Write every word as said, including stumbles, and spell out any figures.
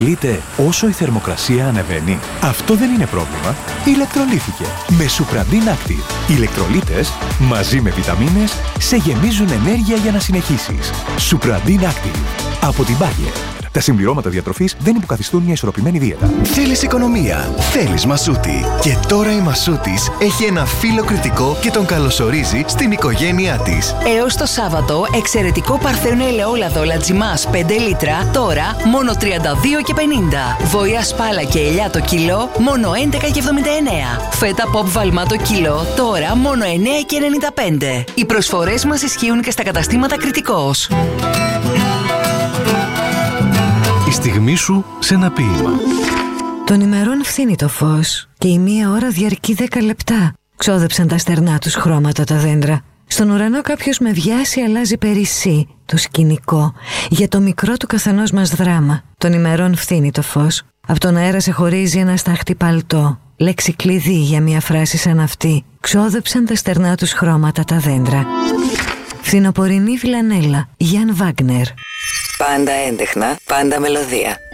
Λύτε όσο η θερμοκρασία ανεβαίνει. Αυτό δεν είναι πρόβλημα. Ηλεκτρολύθηκε με Supradin Active. Οι ηλεκτρολίτες μαζί με βιταμίνες σε γεμίζουν ενέργεια για να συνεχίσεις. Supradin Active από την Bayer. Τα συμπληρώματα διατροφής δεν υποκαθιστούν μια ισορροπημένη δίαιτα. Θέλεις οικονομία, θέλεις Μασούτη. Και τώρα η Μασούτης έχει ένα φίλο κριτικό και τον καλωσορίζει στην οικογένειά της. Έως το Σάββατο, εξαιρετικό παρθένο ελαιόλαδο Λατζιμάς πέντε λίτρα, τώρα μόνο τριάντα δύο και πενήντα. Βοήα σπάλα και ελιά το κιλό, μόνο έντεκα και εβδομήντα εννέα. Φέτα pop βαλμά το κιλό, τώρα μόνο εννέα και ενενήντα πέντε. Οι προσφορές μας ισχύουν και στα καταστήματα Κριτικός. Η στιγμή σου σε ένα ποίημα. Των ημερών φθήνει το φως και η μία ώρα διαρκεί δέκα λεπτά. Ξόδεψαν τα στερνά τους χρώματα τα δέντρα. Στον ουρανό κάποιος με βιάση αλλάζει περισσή το σκηνικό για το μικρό του καθενός μας δράμα. Των ημερών φθήνει το φως. Απ' τον αέρα σε χωρίζει ένα στάχτη παλτό. Λέξη κλειδί για μια φράση σαν αυτή. Ξόδεψαν τα στερνά τους χρώματα τα δέντρα. Φθινοπορεινή Βιλανέλα, Γιάν Βάγκνερ. Πάντα έντεχνα, πάντα μελωδία.